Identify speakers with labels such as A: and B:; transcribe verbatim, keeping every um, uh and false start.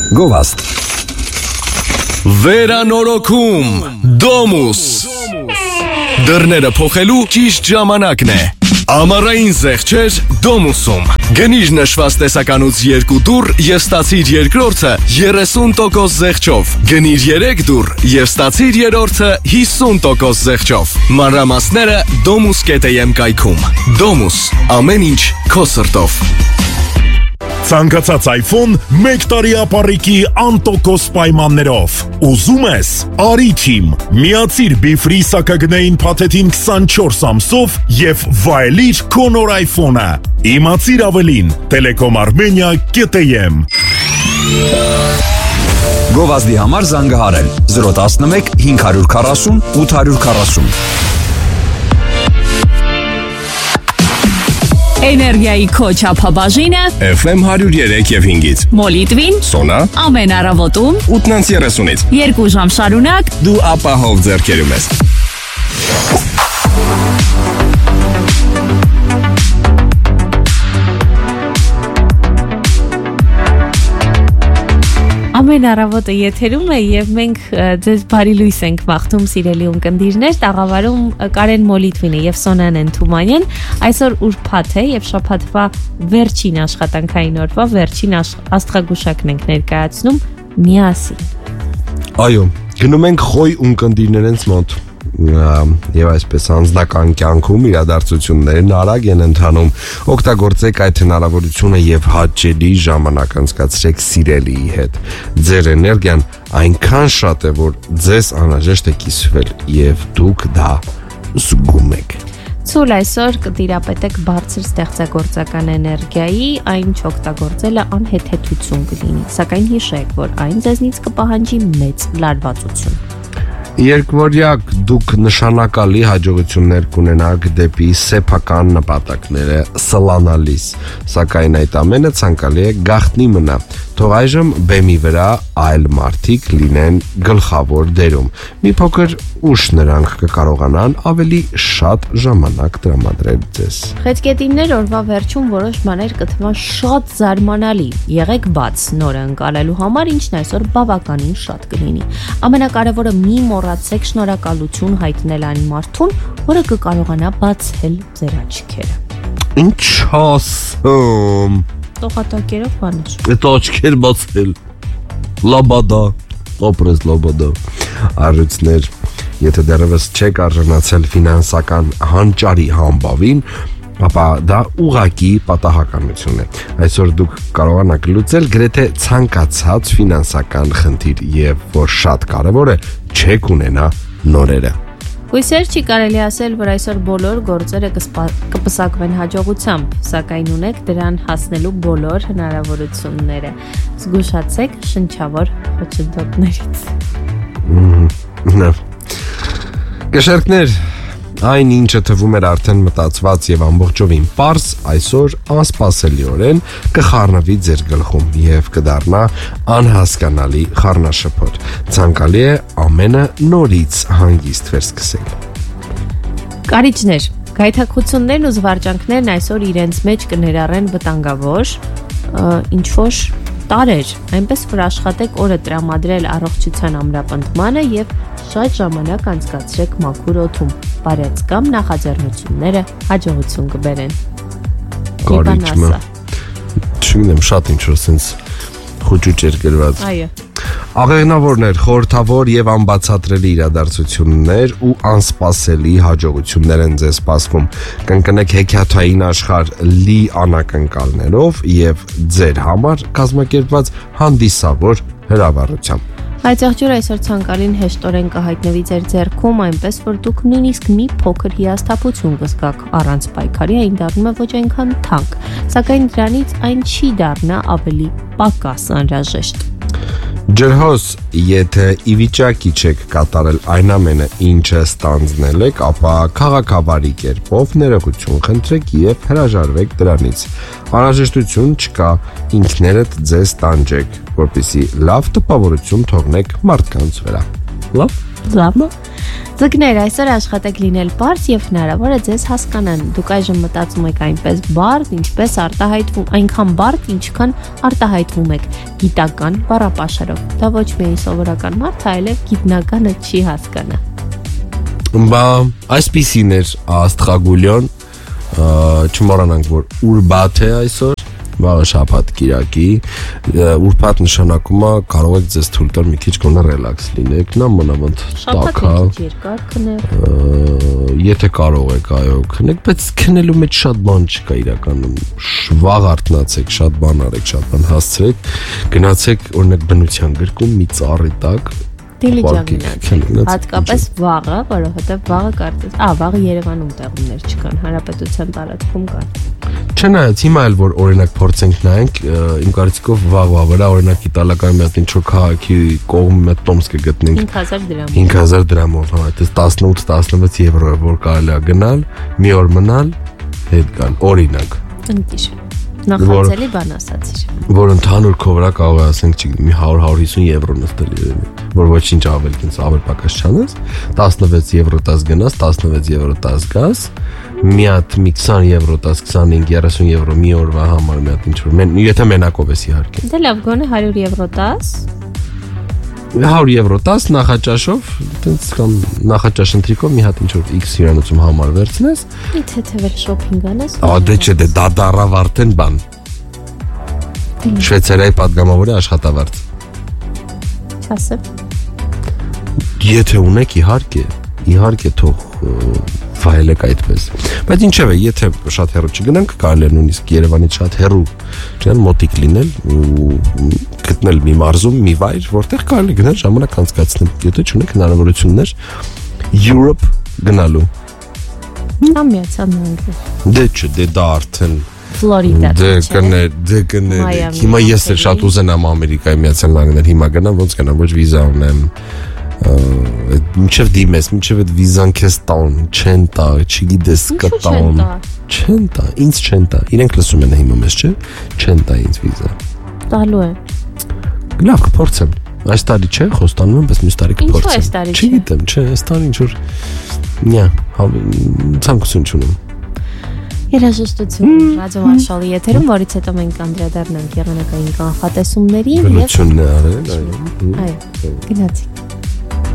A: Գովաստ
B: Վերանորոգում Domus Դռները փոխելու ճիշտ ժամանակն է Ամառային զեղչեր Domus-ում Գնիր նշված տեսականուց երկու դուռ և ստացիր երկրորդը երեսուն տոկոս զեղչով Գնիր երեք դուռ և ստացիր երրորդը հիսուն տոկոս զեղչով Մանրամասները domus կետ am կայքում Domus ամեն ինչ քո սրտով
C: Ցանկացած iPhone մեկ տարի ապառիկի անտոկոս պայմաններով։ Ուզում ես, արի թիմ, միացիր Be-Free սակագնային փաթեթին քսանչորս ամսով և վայելիր քո նոր iPhone-ը։ Իմացիր ավելին, Telecom Armenia կետ am։
A: Գովազդի համար զանգահարել զրո տասնմեկ հինգ հարյուր քառասուն ութ հարյուր քառասուն
D: Էներգիայի քո չափաբաժինը
B: F M հարյուր երեք և հինգից
D: Մոլիտվին
B: Սոնա
D: ամեն առավոտում
B: ութնանց երեսունից
D: երկու ժամ շարունակ
B: Դու ապահով ձեռքերում ես
E: Ամեն առավոտը եթերում է և մենք ձեզ բարի լույս ենք մաղթում սիրելի ունկնդիրներ, տաղավարում Կարեն Մոլիտվին է և Սոնան Թումանյան, այսօր ուրբաթ է և շաբաթվա վերջին աշխատանքային օրվա վերջին աստղագուշակն ենք ներկայացնում միասին։
F: Այո, գնում ենք խոյ ունկնդիրներենց մոտ Եվ այսպես անձնական կյանքում իրադարձություններն արագ են ընթանում օգտագործեք այդ հնարավորությունը և հաճելի ժամանակ անցկացրեք սիրելիի հետ Ձեր էներգիան այնքան շատ է, որ ձեզ անհրաժեշտ է կիսվել և դուք դա զգում եք
E: Ցուլ այսօր կտիրապետեք բարձր ստեղծագործական էներգիայի, այն չօգտագործելը անհեթեթություն կլինի, սակայն հիշեք, որ այն ձեզնից կպահանջի մեծ լարվածություն
F: Երկվորյակ դուք նշանակալի հաջողություններ կունենաք դեպի սեփական նպատակները սլանալիս, սակայն այդ ամենը ցանկալի է գաղտնի մնա, թող այժմ բեմի վրա այլ մարդիկ լինեն գլխավոր դերում, մի փոքր ուշ նրանք կկարողանան ավելի շատ ժամանակ տրամադրել ձեզ։
E: Խեցգետիններ օրվա վերջում որոշ բաներ կթվան շատ զարմանալի, եղեք բաց նորը ընկալելու համար, ինչն այսօր բավականին շատ կլինի։ Ամենակարևորը մի մոռացեք շնորհակալություն հայտնել այն մարդուն, որը կկարողանա բացել ձեր աչքերը։
F: Ինչ ասում
E: Տողատակերով բանış
F: Այդ աչքեր բացել Լաբադա Ապրես լաբադա Առյուծներ Եթե դեռևս չեք արժանացել ֆինանսական հանճարի համբավին ապա դա ուղղակի պատահականություն է Այսօր դուք կարողանաք լուծել գրեթե ցանկացած ֆինանսական խնդիր եւ որ շատ կարեւոր է չեք ունենա նորերը
E: Հույսեր չի կարելի ասել, որ այսօր բոլոր գործերը կպսակվեն հաջողությամբ, սակայն ունեք դրան հասնելու բոլոր հնարավորությունները։ Զգուշացեք շնչավոր խոչընդոտներից։
F: Գշերքներ, այն ինչը թվում էր արդեն մտածված եւ ամբողջովին պարզ, այսօր անսպասելիորեն կխառնվի ձեր գլխում եւ կդառնա անհասկանալի խառնաշփոթ։ Ցանկալի է ամենը նորից հանգիստ վերսկսել։
E: Կարիճներ, գայթակղություններն ու զվարճանքներն այսօր իրենց մեջ կներառեն վտանգավոր, ինչ-որ տարեր, այնպես որ աշխատեք օրը տրամադրել առողջության ամրապնդմանը եւ շատ ժամանակ անցկացրեք մաքուր օդում, բարյաց կամ նախաձեռնությունները հաջողություն կբերեն։
F: Կարիճը։ Չգիտեմ, շատ ինչ-որ sense խոճուճ էր գրված։
E: Այո։
F: Աղեղնավորներ, խորհրդավոր եւ անբացատրելի իրադարձություններ ու անսպասելի հաջողություններ են ձեզ սպասվում։ Կընկնեք հեքիաթային աշխարհ լի անակնկալներով եւ ձեր համար կազմակերպված հանդիսավոր հրավառությամբ։
E: Հայցեղջյուր այսօր ցանկալին հեշտորեն կհայտնվի ձեր ձեռքում, այնպես որ դուք նույնիսկ մի փոքր հիասթափություն կզգաք առանց պայքարի, այն դառնում է ոչ այնքան թանկ, սակայն դրանից այն չի դառնա ավելի պակաս անհրաժեշտ։
F: Ջրհոս, եթե ի վիճակի չեք կատարել այն ամենը, ինչը ստանձնել եք, ապա քաղաքավարի կերպով ներողություն խնդրեք եւ հրաժարվեք դրանից։ Անհրաժեշտություն չկա, ինքներդ ձեզ տանջեք, որպեսզի լավ տպավորություն թողնեք մարդկանց վրա։ Լավ,
E: լավ։ Ձկներ, այսօր աշխատեք լինել պարզ եւ հնարավոր է ձեզ հասկանան։ Դուք այժմ մտածում եք այնպես բարդ, ինչպես արտահայտվում, այնքան բարդ, ինչքան արտահայտվում եք գիտական բառապաշարով։ Դա ոչ միայն սովորական մարդ, այլև գիտնականը չի հասկանա։
F: Բա այսպիսին էր Աստղագուլյան, չմոռանանք, որ ուրբաթ է այսօր, վաղը շաբաթ կիրակի, ուրբաթ նշանակում է կարող եք ձեզ թույլ տալ մի քիչ գոնե ռելաքս լինեք, նա մնավանդ տակա։
E: Երկար քնեք։
F: Եթե կարող եք, այո, քնեք, բայց քնելու մեջ շատ բան չկա իրականում։ Վաղ արթնացեք, շատ բան արեք, շատ բան հասցրեք, գնացեք օրինակ բնության գրկում մի ծառի տակ
E: Դիլիջանինացեք, հատկապես վաղը, որովհետև վաղը կարծես, ա, վաղը Երևանում տեղումներ չկան, հանրապետության տարածքում կան։
F: Չնայած հիմա էլ որ օրինակ փորձենք նայենք, իմ կարծիքով վաղվա վրա օրինակ իտալական մի հատ ինչ-որ քաղաքի կողմ մի տոմս կգտնենք
E: հինգ հազար դրամով։
F: հինգ հազար դրամով, հա, այդպես տասնութ տասնվեց եվրո է, որ կարելի է գնալ, մի օր մնալ, հետ գալ, օրինակ։
E: Ընտիր։ Նախանցելի բան ասացիր։
F: Որ ընդհանուր քովրա կարող է ասենք մի հարյուր հարյուր հիսուն եվրո նստել իրեն, որ ոչինչ ավել ինձ ավել պակաս չանես, տասնվեց եվրո տաս գնաս, տասնվեց եվրո տաս գաս, մի հատ մի քսան եվրո տաս քսանհինգ երեսուն եվրո մի օրվա համար մի հատ ինչ-որ, եթե մենակով ես իհարկե։
E: Դե լավ, գոնե հարյուր եվրո տաս
F: հարյուր եվրո տաս նախաճաշով, այտենց կամ նախաճաշ ընտրիկով մի հատ ինչ-որ X հյուրանոցում համար վերցնես։
E: Իթե թեվել շոփինգ անես։
F: Ա դե չէ, դե դա դառավ արդեն բան։ Շվեյցարիայի падգամավորի աշխատավարձ։
E: Չասեմ։
F: Եթե ունեք իհարկե, իհարկե թող վայելեք այդպես։ Բայց ինչևէ, եթե շատ հեռու չգնանք, կարելի է նույնիսկ Երևանից շատ հեռու, չեն մոտիկ լինել ու գտնել մի մարզում, մի վայր, որտեղ կարելի է գնալ ժամանակ անցկացնել։ Եթե չունեք հնարավորություններ Europe գնալու։
E: Կամ Միացյալ Նահանգներ։
F: Դե չէ, դե դա արդեն
E: Ֆլորիդա։
F: Դե կներ, դե կներ։ Հիմա ես էլ շատ ուզենամ Ամերիկայի Միացյալ Նահանգներ, հիմա գնամ, ոնց գնամ, ոչ վիզա ունեմ։ Մինչև դիմես, մինչև այդ վիզան քեզ տան, չեն տա, չգիտես կտան։ Չեն տա, ինձ չեն տա։ Իրենք լսում են հիմա մեզ, չէ՞։ Չեն տա ինձ վիզա։
E: Տալու է։
F: Լավ, կփորձեմ։ Այս տարի չէ, խոստանում եմ, բայց մյուս տարի կփորձեմ։
E: Ինչու այս տարի չէ։
F: Չգիտեմ, չէ, այս տարի ինչ որ նյա, ցանկություն չունեմ։
E: Երաժշտություն ռադիո Մարշալի եթերում, որից հետո մենք անդրադառնանք եղանակային կանխատեսումներին
F: եւ Բնությունն է արել, այո։
E: Այո, գնացինք։